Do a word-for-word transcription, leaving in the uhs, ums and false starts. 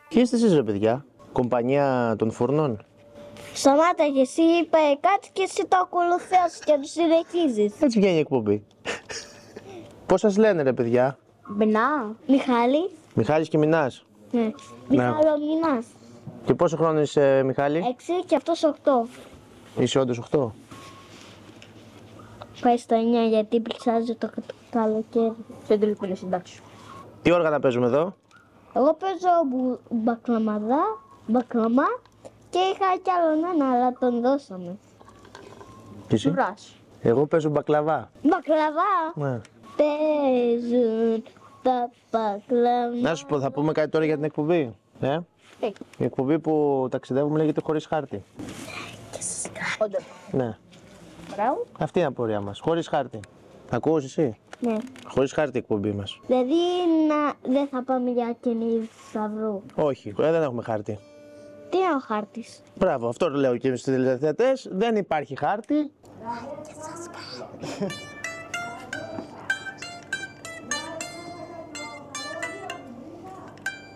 Ποιοι είστε εσείς ρε παιδιά, κομπανία των φουρνών? Σταμάτα και εσύ είπε κάτι και εσύ το ακολουθάς και το συνεχίζεις. Έτσι βγαίνει η εκπομπή. Πώς σας λένε ρε παιδιά? Μπνά. Μιχάλη. Μιχάλης και Μινάς. Ναι. Μιχάλο Μινάς. Και πόσο χρόνο είσαι Μιχάλη? Έξι και αυτός οκτώ. Είσαι όντως οκτώ. Πάει στο εννιά γιατί πλησιάζει το καλοκαίρι. Δεν τελικό είναι συντάξει. Τι όργανα παίζουμε εδώ? Εγώ παίζω μπου- μπακλαμαδά, μπακλαμά και είχα κι άλλον ένα αλλά τον δώσαμε. Και εσύ? Σουράς. Εγώ παίζω μπακλαβά. Μπακλαβά. Ναι. Παίζουν τα μπακλαμά. Να σου πω, θα πούμε κάτι τώρα για την εκπομπή. Ε? Τι. Η εκπομπή που ταξιδεύουμε λέγεται Χωρίς Χάρτη. Όντως. Ναι. Μπράβο. Αυτή είναι η απορία μας. Χωρίς χάρτη. Ακούς εσύ? Ναι. Χωρίς χάρτη η εκπομπή μας. Δηλαδή να... δεν θα πάμε για κυνήγι θησαυρού. Όχι, ε, δεν έχουμε χάρτη. Τι είναι ο χάρτης? Μπράβο, αυτό το λέω και στους τηλεθεατές. Δεν υπάρχει χάρτη.